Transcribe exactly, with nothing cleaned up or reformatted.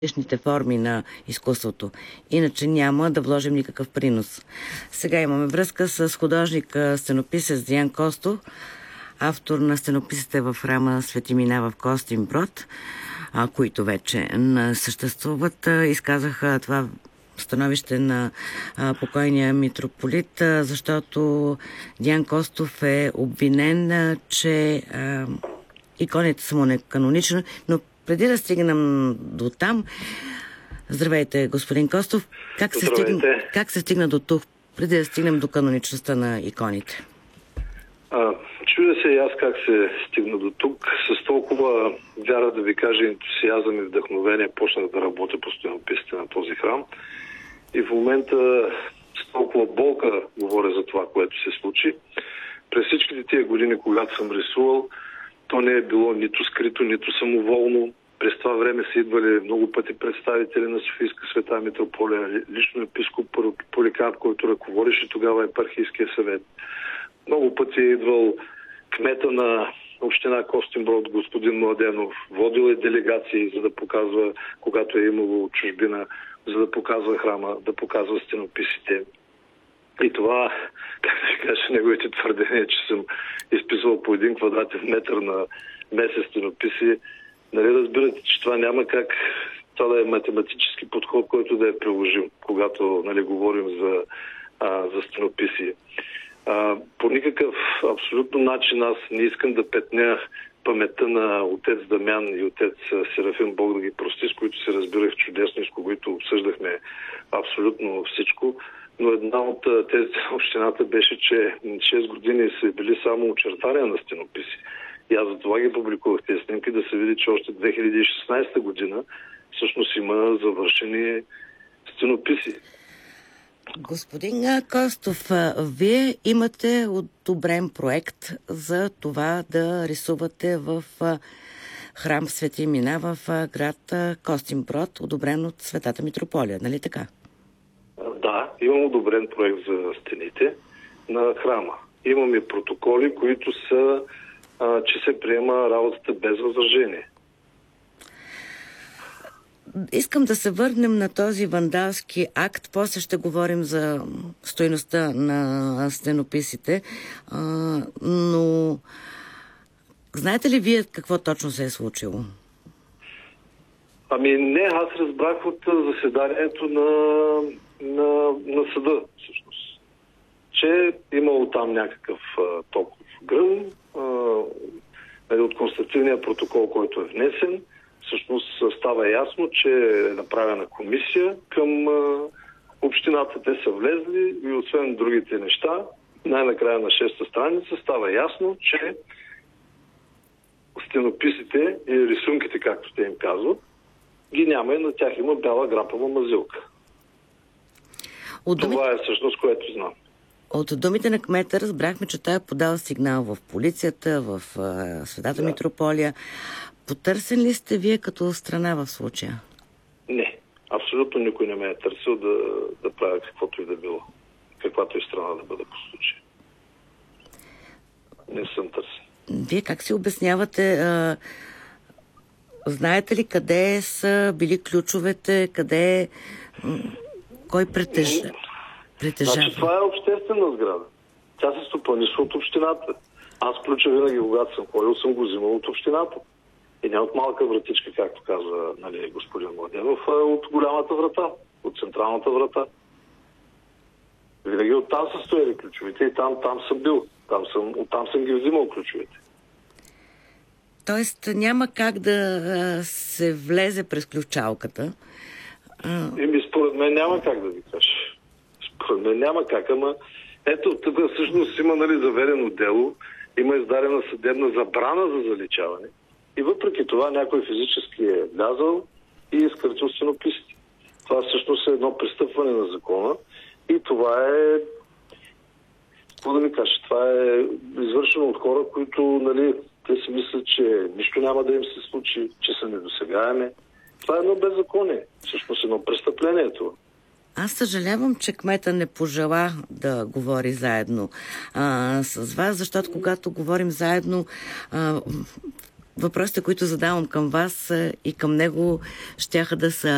различните форми на изкуството. Иначе няма да вложим никакъв принос. Сега имаме връзка с художника сценописец Диан Костов, автор на сценописите в храма Свети Мина в Костинброд, а, които вече съществуват. Изказаха това становище на а, покойния митрополит, а, защото Диан Костов е обвинен, а, че а, иконите са му неканонични, но преди да стигнем до там, здравейте, господин Костов, как се, стигна, как се стигна до тук, преди да стигнем до каноничността на иконите? А, чудя се и аз как се стигна до тук. С толкова вяра, да ви кажа, ентусиазъм и вдъхновение почнах да работя по стенописите на този храм. И в момента с толкова болка говоря за това, което се случи. През всичките тия години, когато съм рисувал, то не е било нито скрито, нито самоволно. През това време са идвали много пъти представители на Софийска света митрополия, лично епископ Поликарп, който ръководеше тогава епархийския съвет. Много пъти е идвал кмета на община Костинброд, господин Младенов. Водил е делегации, за да показва, когато е имало чужбина, за да показва храма, да показва стенописите. И това, как да ви кажа, неговите твърдения, че съм изписвал по един квадратен метър на месец стенописи, нали разбирате, че това няма как това да е математически подход, който да е приложим, когато, нали, говорим за, а, за стенописи. А, по никакъв абсолютно начин аз не искам да петня паметта на отец Дамян и отец Серафим, Бог да ги прости, с които се разбирах чудесно и с които обсъждахме абсолютно всичко. Но една от тези на общината беше, че шест години са били само очертания на стенописи. И аз за това ги публикувах тези снимки, да се види, че още две хиляди и шестнадесета година всъщност има завършени стенописи. Господин Костов, вие имате одобрен проект за това да рисувате в храм Свети Мина в град Костинброд, одобрен от Светата митрополия, нали така? Да, имам одобрен проект за стените на храма. Имаме протоколи, които са, а, че се приема работата без възражение. Искам да се върнем на този вандалски акт. После ще говорим за стойността на стенописите. А, но знаете ли вие какво точно се е случило? Ами не, аз разбрах от заседанието на, на, на съда, всъщност, че имало там някакъв а, токов гръм а, от констативния протокол, който е внесен. Всъщност става ясно, че е направена комисия към а, общината. Те са влезли и освен другите неща, най-накрая на шеста страница става ясно, че стенописите и рисунките, както те им казват, ги няма и на тях има бяла грапава мазилка. От Това думите... е всъщност, което знам. От думите на кмета разбрахме, че той е подал сигнал в полицията, в uh, Светата да. митрополия. Потърсен ли сте вие като страна в случая? Не. Абсолютно никой не ме е търсил да, да правя каквото и да било. Каквато и страна да бъде по случая. Не съм търсен. Вие как си обяснявате... А... Знаете ли къде са били ключовете, къде... Кой притежа... притежава? Значи това е обществена сграда. Тя се стопанисва от общината. Аз ключа винаги, когато съм ходил, съм го взимал от общината. И не от малка вратичка, както казва, нали, господин Младенов, а от голямата врата, от централната врата. Винаги оттам са стояли ключовете и там, там съм бил. Там съм, оттам съм ги взимал ключовете. Тоест няма как да се влезе през ключалката. Еми, според мен няма как да ви кажа. Според мен няма как, ама ето, тук всъщност има, нали, заведено дело, има издадена съдебна забрана за заличаване. И въпреки това някой физически е влязал и е изкъртил стенописите. Това всъщност е едно престъпване на закона и това е, какво да ми кажа, това е извършено от хора, които, нали, те си мислят, че нищо няма да им се случи, че са недосегаеми. Това е едно беззаконие. Всъщност едно престъпление е това. Аз съжалявам, че кмета не пожела да говори заедно а, с вас, защото когато говорим заедно, а, въпросите, които задавам към вас и към него, щяха да са